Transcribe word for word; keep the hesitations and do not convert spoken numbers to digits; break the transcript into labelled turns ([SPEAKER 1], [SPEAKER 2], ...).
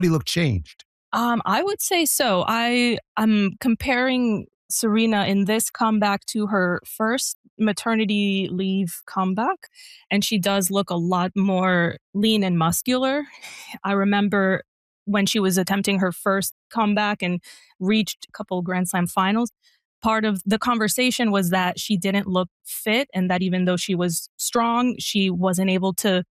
[SPEAKER 1] body look changed?
[SPEAKER 2] Um, I would say so. I I'm comparing Serena in this comeback to her first maternity leave comeback, and she does look a lot more lean and muscular. I remember when she was attempting her first comeback and reached a couple Grand Slam finals, part of the conversation was that she didn't look fit and that even though she was strong, she wasn't able to